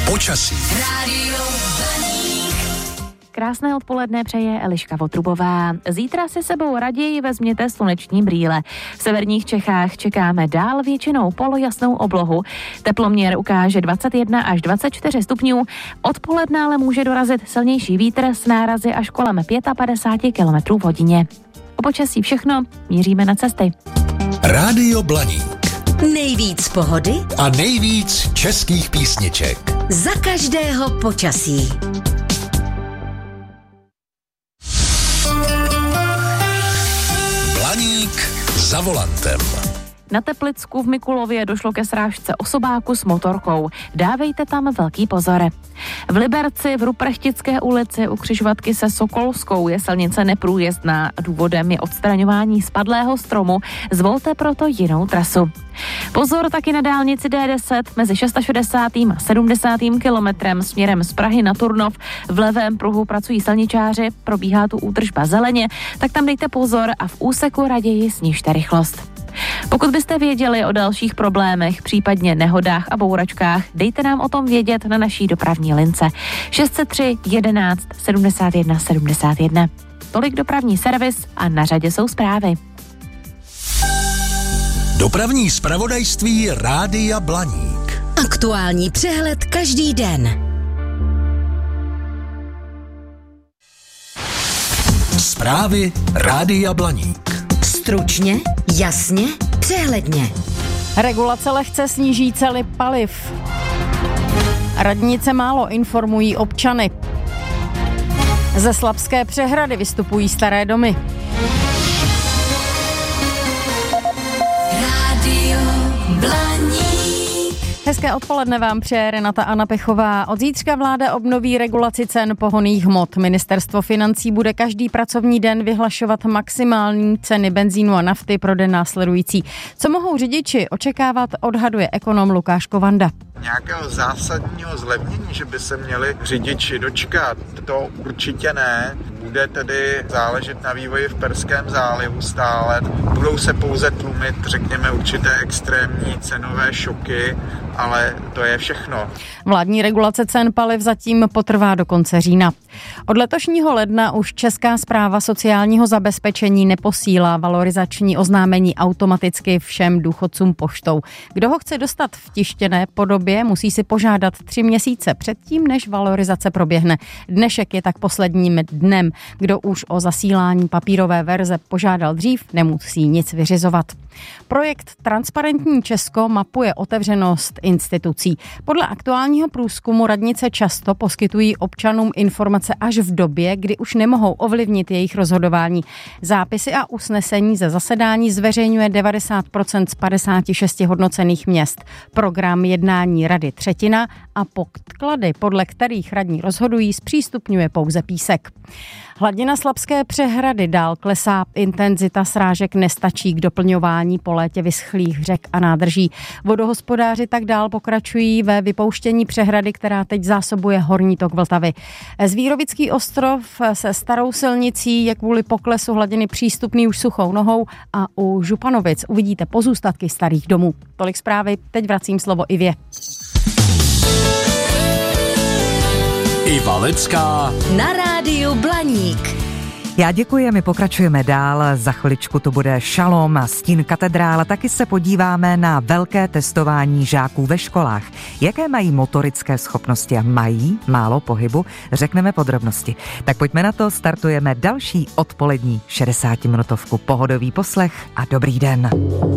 Počasí. Krásné odpoledne přeje Eliška Votrubová. Zítra si sebou raději vezměte sluneční brýle. V severních Čechách čekáme dál většinou polojasnou oblohu. Teploměr ukáže 21 až 24 stupňů. Odpoledne ale může dorazit silnější vítr s nárazy až kolem 55 km v hodině. O počasí všechno, míříme na cesty. Rádio Blaník. Nejvíc pohody A nejvíc českých písniček. za každého počasí. Blaník za volantem. Na Teplicku v Mikulově došlo ke srážce osobáku s motorkou. Dávejte tam velký pozor. V Liberci v Ruprechtické ulici u křižovatky se Sokolskou je silnice neprůjezdná. Důvodem je odstraňování spadlého stromu. Zvolte proto jinou trasu. Pozor taky na dálnici D10 mezi 660. a 70. kilometrem směrem z Prahy na Turnov. V levém pruhu pracují silničáři, probíhá tu údržba zeleně, tak tam dejte pozor a v úseku raději snižte rychlost. Pokud byste věděli o dalších problémech, případně nehodách a bouračkách, dejte nám o tom vědět na naší dopravní lince 603 11 71 71. Tolik dopravní servis a na řadě jsou zprávy. Dopravní zpravodajství Rádia Blaník. Aktuální přehled každý den. Zprávy Rádia Blaník. Stručně, jasně, přehledně. Regulace lehce sníží ceny paliv. Radnice málo informují občany. Ze Slabské přehrady vystupují staré domy. Rádio Blaník. Hezké odpoledne vám přeje Renata Anna Pechová. Od zítřka vláda obnoví regulaci cen pohonných hmot. Ministerstvo financí bude každý pracovní den vyhlašovat maximální ceny benzínu a nafty pro den následující. Co mohou řidiči očekávat, odhaduje ekonom Lukáš Kovanda. Nějakého zásadního zlevnění, že by se měli řidiči dočkat, to určitě ne. Bude tedy záležet na vývoji v Perském zálivu stále. Budou se pouze tlumit, řekněme, určité extrémní cenové šoky, ale to je všechno. Vládní regulace cen paliv zatím potrvá do konce října. Od letošního ledna už Česká správa sociálního zabezpečení neposílá valorizační oznámení automaticky všem důchodcům poštou. Kdo ho chce dostat v tištěné podobě, musí si požádat 3 měsíce předtím, než valorizace proběhne. Dnešek je tak posledním dnem. Kdo už o zasílání papírové verze požádal dřív, nemusí nic vyřizovat. Projekt Transparentní Česko mapuje otevřenost institucí. Podle aktuálního průzkumu radnice často poskytují občanům informace až v době, kdy už nemohou ovlivnit jejich rozhodování. Zápisy a usnesení ze zasedání zveřejňuje 90% z 56 hodnocených měst. Program jednání rady 1/3 a podklady, podle kterých radní rozhodují, zpřístupňuje pouze Písek. Hladina Slabské přehrady dál klesá, intenzita srážek nestačí k doplňování po létě vyschlých řek a nádrží. Vodohospodáři tak dál pokračují ve vypouštění přehrady, která teď zásobuje horní tok Vltavy. Zvírovický ostrov se starou silnicí je kvůli poklesu hladiny přístupný už suchou nohou a u Županovic uvidíte pozůstatky starých domů. Tolik zprávy, teď vracím slovo Ivě. Iva Lecká Na rádiu Blaník. Já děkuji, my pokračujeme dál. Za chviličku to bude Šalom a stín katedrála. Taky se podíváme na velké testování žáků ve školách. Jaké mají motorické schopnosti a mají málo pohybu? Řekneme podrobnosti. Tak pojďme na to, startujeme další odpolední 60-minutovku. Pohodový poslech a dobrý den.